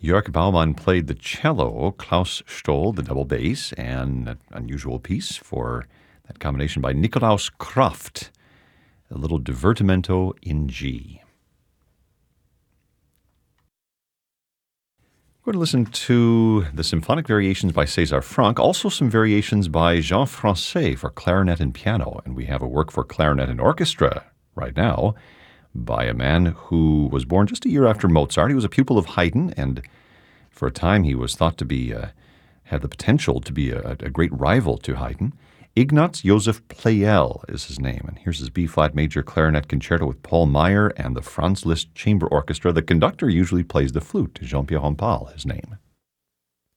Jörg Baumann played the cello, Klaus Stoll the double bass, and an unusual piece for that combination by Nikolaus Kraft, a little divertimento in G. We're going to listen to the symphonic variations by César Franck, also some variations by Jean Francais for clarinet and piano, and we have a work for clarinet and orchestra right now by a man who was born just a year after Mozart. He was a pupil of Haydn, and for a time he was thought to be had the potential to be a great rival to Haydn. Ignaz Josef Pleyel is his name, and here's his B-flat major clarinet concerto with Paul Meyer and the Franz Liszt Chamber Orchestra. The conductor usually plays the flute, Jean-Pierre Rampal, his name.